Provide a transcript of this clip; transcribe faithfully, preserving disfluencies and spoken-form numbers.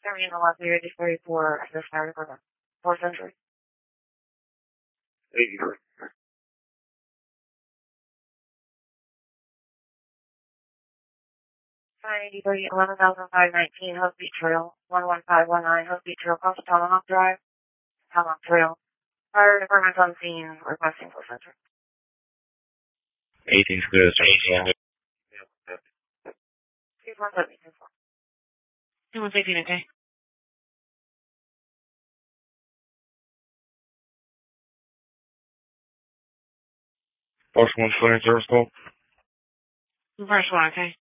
Terminal one zero eight four four, the fire department. Four Century. eighty-three. nine eighty-three, eleven thousand five nineteen, Hope Beach Trail, one one five one nine, Hope Beach Trail, across Tomahawk Drive, Tomahawk Trail. Fire department on scene, requesting Four Century. eighteen clear, eighteen. two four seven two four. two one eighteen, okay. First one, twenty, service call. First one, okay.